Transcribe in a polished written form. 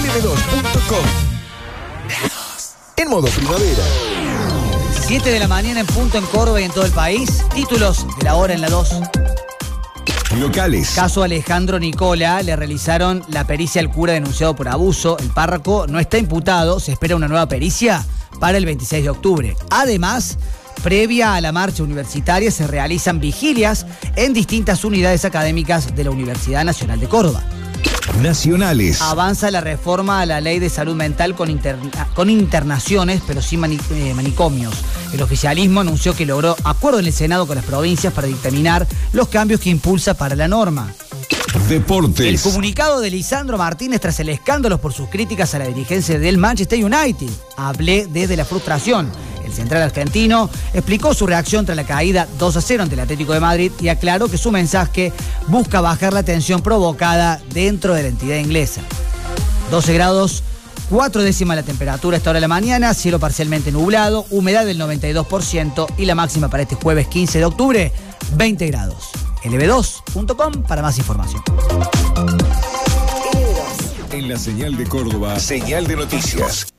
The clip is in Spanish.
lb2.com. En modo primavera. 7 de la mañana en punto en Córdoba y en todo el país. Títulos de la hora en la 2. Locales. Caso Alejandro Nicola, le realizaron la pericia al cura denunciado por abuso. El párroco no está imputado, se espera una nueva pericia para el 26 de octubre. Además, previa a la marcha universitaria se realizan vigilias en distintas unidades académicas de la Universidad Nacional de Córdoba. Nacionales. Avanza la reforma a la ley de salud mental con internaciones, pero sin manicomios. El oficialismo anunció que logró acuerdo en el Senado con las provincias para dictaminar los cambios que impulsa para la norma. Deportes. El comunicado de Lisandro Martínez tras el escándalo por sus críticas a la dirigencia del Manchester United. Hablé desde la frustración. El central argentino explicó su reacción tras la caída 2-0 ante el Atlético de Madrid y aclaró que su mensaje busca bajar la tensión provocada dentro de la entidad inglesa. 12 grados, 4 décimas la temperatura a esta hora de la mañana, cielo parcialmente nublado, humedad del 92% y la máxima para este jueves 15 de octubre, 20 grados. lb2.com para más información. En la señal de Córdoba, señal de noticias.